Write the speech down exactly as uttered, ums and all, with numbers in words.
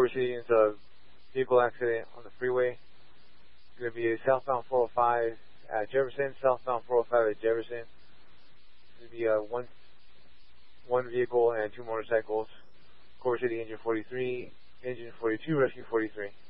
Culver City is a vehicle accident on the freeway. It's going to be a southbound four oh five at Jefferson, southbound four oh five at Jefferson. It's going to be a one, one vehicle and two motorcycles. Culver City engine forty-three, engine forty-two, rescue forty-three.